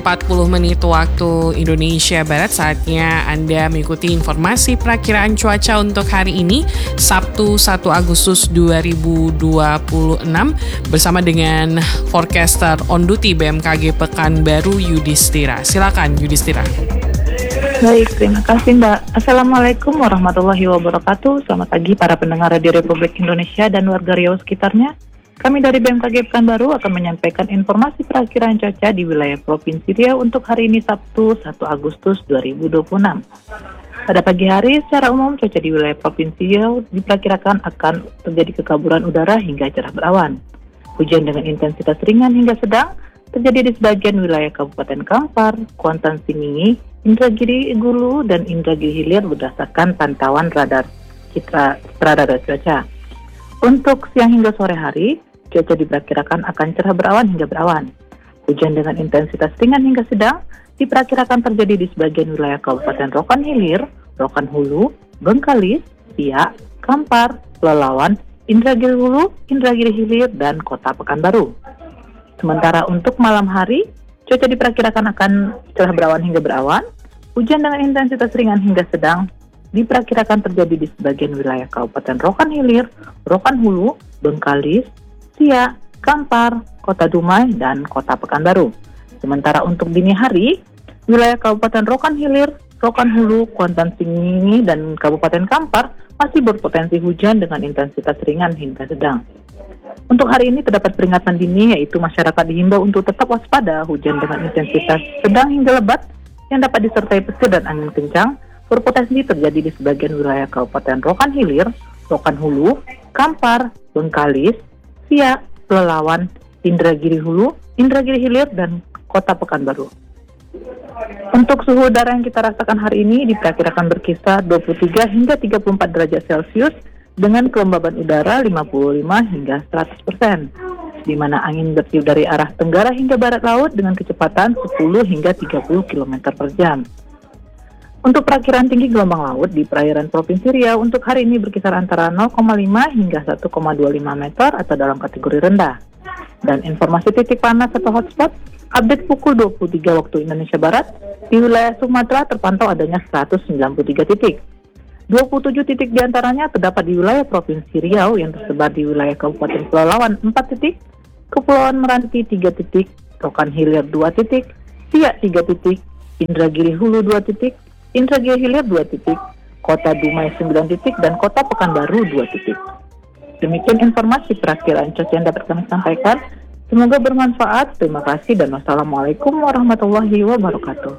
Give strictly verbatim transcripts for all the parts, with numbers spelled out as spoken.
empat puluh menit waktu Indonesia Barat, saatnya Anda mengikuti informasi perakiraan cuaca untuk hari ini, Sabtu satu Agustus dua ribu dua puluh enam, bersama dengan forecaster on duty B M K G Pekanbaru, Yudhistira. Silakan Yudhistira. Baik, terima kasih Mbak. Assalamualaikum warahmatullahi wabarakatuh. Selamat pagi para pendengar Radio Republik Indonesia dan warga Riau sekitarnya. Kami dari B M K G Pekanbaru akan menyampaikan informasi perakiraan cuaca di wilayah Provinsi Riau untuk hari ini Sabtu satu Agustus dua ribu dua puluh enam. Pada pagi hari, secara umum cuaca di wilayah Provinsi Riau diperkirakan akan terjadi kekaburan udara hingga cerah berawan. Hujan dengan intensitas ringan hingga sedang terjadi di sebagian wilayah Kabupaten Kampar, Kuantan Singingi, Indragiri Hulu, dan Indragiri Hilir berdasarkan pantauan radar citra radar cuaca. Untuk siang hingga sore hari, cuaca diperkirakan akan cerah berawan hingga berawan. Hujan dengan intensitas ringan hingga sedang diperkirakan terjadi di sebagian wilayah Kabupaten Rokan Hilir, Rokan Hulu, Bengkalis, Siak, Kampar, Pelalawan, Indragiri Hulu, Indragiri Hilir, dan Kota Pekanbaru. Sementara untuk malam hari, cuaca diperkirakan akan cerah berawan hingga berawan. Hujan dengan intensitas ringan hingga sedang diperkirakan terjadi di sebagian wilayah Kabupaten Rokan Hilir, Rokan Hulu, Bengkalis, Siak, Kampar, Kota Dumai, dan Kota Pekanbaru. Sementara untuk dini hari, wilayah Kabupaten Rokan Hilir, Rokan Hulu, Kuantan Singingi, dan Kabupaten Kampar masih berpotensi hujan dengan intensitas ringan hingga sedang. Untuk hari ini terdapat peringatan dini, yaitu masyarakat dihimbau untuk tetap waspada hujan dengan intensitas sedang hingga lebat yang dapat disertai petir dan angin kencang berpotensi terjadi di sebagian wilayah Kabupaten Rokan Hilir, Rokan Hulu, Kampar, Bengkalis, Siak, Pelalawan, Indragiri Hulu, Indragiri Hilir, dan Kota Pekanbaru. Untuk suhu udara yang kita rasakan hari ini diperkirakan berkisar dua puluh tiga hingga tiga puluh empat derajat Celcius dengan kelembaban udara lima puluh lima hingga seratus persen, di mana angin bertiup dari arah tenggara hingga barat laut dengan kecepatan sepuluh hingga tiga puluh kilometer per jam. Untuk perakiraan tinggi gelombang laut di perairan Provinsi Riau untuk hari ini berkisar antara nol koma lima hingga satu koma dua lima meter atau dalam kategori rendah. Dan informasi titik panas atau hotspot, update pukul dua puluh tiga waktu Indonesia Barat, di wilayah Sumatera terpantau adanya seratus sembilan puluh tiga titik. dua puluh tujuh titik diantaranya terdapat di wilayah Provinsi Riau yang tersebar di wilayah Kabupaten Pelalawan empat titik, Kepulauan Meranti tiga titik, Rokan Hilir dua titik, Siak tiga titik, Indragiri Hulu dua titik, Indragiri Hilir dua titik, Kota Dumai sembilan titik, dan Kota Pekanbaru dua titik. Demikian informasi perakiraan cuaca yang dapat kami sampaikan. Semoga bermanfaat. Terima kasih dan wassalamualaikum warahmatullahi wabarakatuh.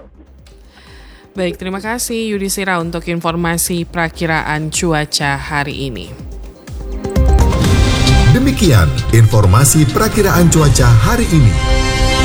Baik, terima kasih Yudhistira untuk informasi perakiraan cuaca hari ini. Demikian informasi perakiraan cuaca hari ini.